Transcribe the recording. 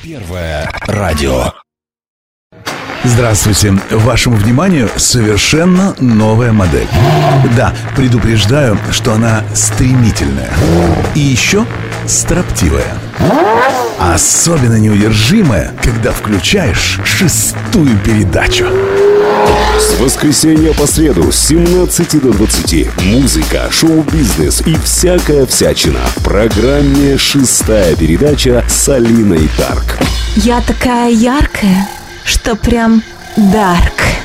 Первое радио. Здравствуйте. Вашему вниманию совершенно новая модель. Да, предупреждаю, что она стремительная. И еще строптивая. Особенно неудержимая, когда включаешь 6-ю передачу. С воскресенья по среду с 17 до 20. Музыка, шоу-бизнес и всякая всячина. В программе «6-я передача» с Алиной Дарк. Я такая яркая, что прям дарк.